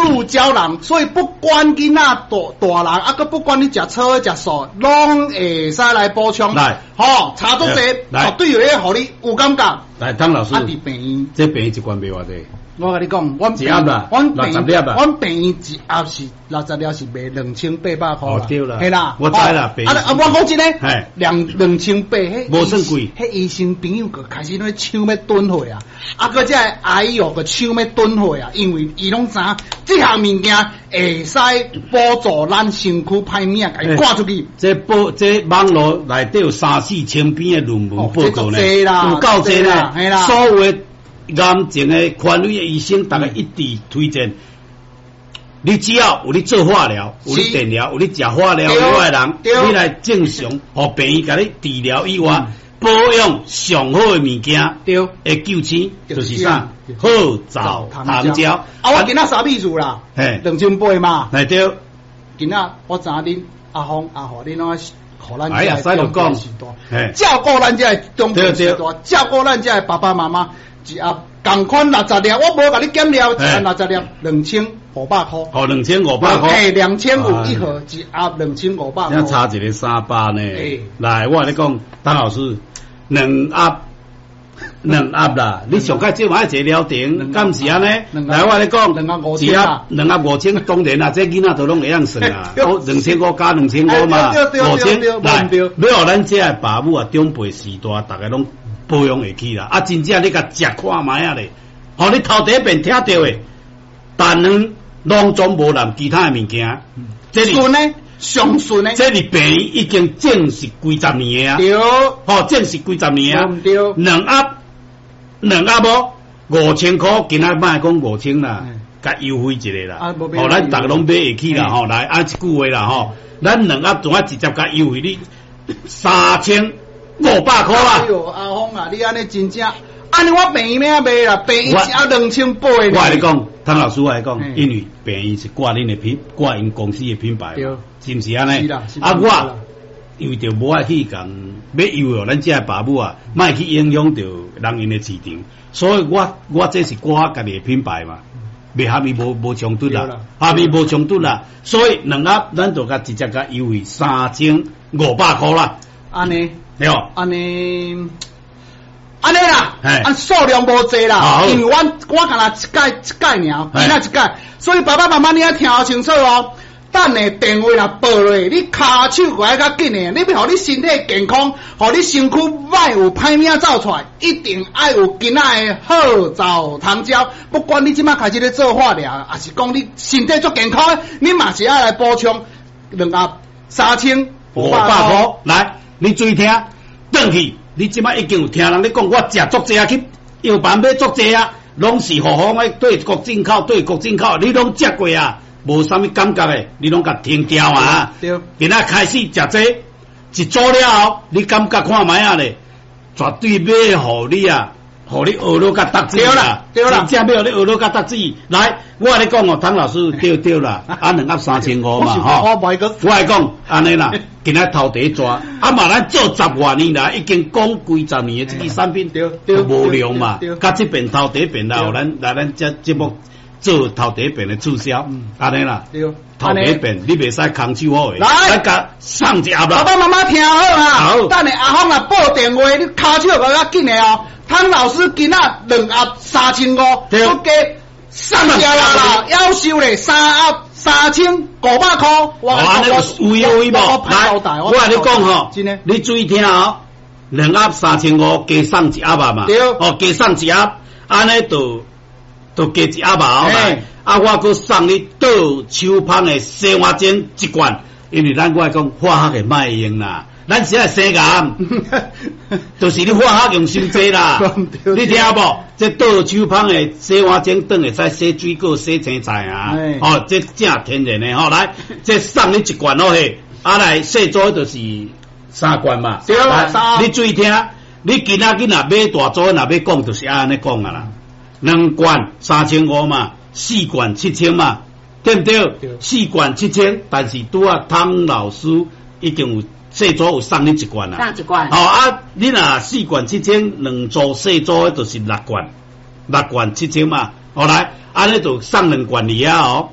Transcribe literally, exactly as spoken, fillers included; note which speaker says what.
Speaker 1: 路胶囊，所以不管囡仔大大人，啊，佮不管你食草食素，拢会使来补充。
Speaker 2: 来，
Speaker 1: 吼，查足济，绝对会互你有感觉。
Speaker 2: 来，汤老师，
Speaker 1: 啊，伫病院，
Speaker 2: 这病院一罐卖偌济？
Speaker 1: 我甲你讲，阮
Speaker 2: 一盒啦，
Speaker 1: 阮
Speaker 2: 六十粒啊，
Speaker 1: 阮病院一盒是六十粒是卖两千八百块啦。
Speaker 2: 哦，对啦，
Speaker 1: 系啦，
Speaker 2: 我知啦，病院。
Speaker 1: 啊啊，我讲真诶，
Speaker 2: 嘿，
Speaker 1: 两两千八，迄
Speaker 2: 无算贵。
Speaker 1: 迄医生朋友个开始咧抢要囤货啊，啊，个只阿姨哦个抢要囤货啊，因为伊拢知影即项物件会使补助咱身躯歹命，甲伊挂出去。
Speaker 2: 这报这网络内底有三四千篇诶论文报告呢，有够济呢，所有诶。癌症的权威的医生，大家一致推荐。嗯、你只要有你做化疗，有你电疗，有你食化疗以外的人，你来正常，互病院甲你治疗以外，嗯、保养上好的物件，对，会救生，就是啥？好枣糖胶。
Speaker 1: 啊，我今仔三米数啦，
Speaker 2: 嘿，
Speaker 1: 两千八嘛，
Speaker 2: 系对。
Speaker 1: 今仔我知恁阿峰阿华，恁拢爱。
Speaker 2: 哎呀，使就讲，
Speaker 1: 照顾咱这中辈时代，照顾咱这爸爸妈妈，一盒共款六十粒，我无甲你减了，一盒六十粒，两千五百块。
Speaker 2: 哦，两千五百块。
Speaker 1: 哎，两千五一盒，一盒两千五百块。
Speaker 2: 现差一个三百呢。来，我跟你讲，张老师，两盒。两盒啦，你上届即买一个疗程，敢是安尼？来，我咧讲，一盒两盒五千，当然啦，这囡仔都拢会样算啦。哦，两千五加两千五嘛，五千来，要互咱这个爸母啊，长辈时代，大家拢保养会起啦。啊，真正你甲食看卖啊咧，吼，你头第一遍听到诶，但能拢总无难其他诶物件。
Speaker 1: 顺呢？上顺呢？
Speaker 2: 这里病院已经证实几十年啊。对。吼，证实几十年啊。对。两盒。两盒无五千块，今仔卖讲五千啦，甲优惠一下啦。啊，无哦，咱逐个拢买会起啦吼，来啊一句话啦吼，咱两盒仲啊直接甲优惠你三千五百块啦。哎
Speaker 1: 呦，阿峰啊，你安尼真正，安尼我病院要卖啦，病院一盒两千八。我
Speaker 2: 来讲，汤老师我来讲，因为病院是挂恁的品，挂因公司的品牌，是毋是安尼？是啦。啊，我因为着无爱去讲要诱惑咱这爸母啊，莫去影响着人因的市场，所以我我这是我家己的品牌嘛，袂下面无无冲突啦，下面无冲突啦，所以两盒咱就甲直接甲优惠三千五百块啦。
Speaker 1: 安尼，
Speaker 2: 对哦，
Speaker 1: 安尼，安尼啦，按数量无济啦，因为我我干那一届一届尔，今仔一届，所以爸爸妈妈你要听好清楚哦。等下电话若报落，你骹手过来较紧诶，你要互你身体健康，互你身躯莫有歹命走出来，一定爱有今仔诶好枣糖胶。不管你即摆开始咧做化疗，还是讲你身体足健康，你嘛是爱来补充两盒三千五百块。
Speaker 2: 来，你注意听，转去，你即摆已经有听人咧讲，我食足济啊，去药房买足济啊，拢是互互诶对国进口，对国进口，你拢食过啊？无啥物感觉诶，你拢甲停掉啊！对，今仔开始食这，一做了后，你感觉看卖啊咧，绝对要互你啊，互你学了甲读书啦，对啦，真正要互你学了甲读书。来，我跟你讲哦，汤老师对对啦，啊两盒三千五嘛吼，我来讲安尼啦，今仔头第一抓，啊嘛咱做十外年啦，已经讲几十年诶，这支产品对对无量嘛，甲这边头第一遍啦，咱来咱这节目。做头第一遍的促销，安尼啦，头第一遍你袂使空手好诶，来甲送一盒啦。
Speaker 1: 爸爸妈妈听好啦，好，等下阿峰啊报电话，你骹手个较紧诶哦。汤老师今仔两盒三千五，不加送一盒啦，要收咧三盒三千五百块。
Speaker 2: 我安尼有优惠无？来，我甲你讲吼，你注意听哦，两盒三千五加送一盒嘛，对，哦加送一盒，安尼就。都加一盒嘛，来，啊，我搁送你倒手芳的生活针一罐，因为咱我讲化学的卖用啦，咱是爱生癌，就是你化学用伤济啦，你听无？这倒手芳的生活针等会使洗水果、洗青菜啊，哦，这正天然的吼，来，这送你一罐咯嘿，啊来细组就是三罐嘛，对啦，你注意听，你今仔日若买大组，若要讲就是安尼讲啊啦。两罐三千五嘛，四罐七千嘛，对不对？对四罐七千，但是拄啊，汤老师已经有细组有送你一罐啦。
Speaker 3: 送一罐。
Speaker 2: 哦啊，你若四罐七千，两组细组就是六罐，六罐七千嘛。好来，安尼就送两罐尔啊哦。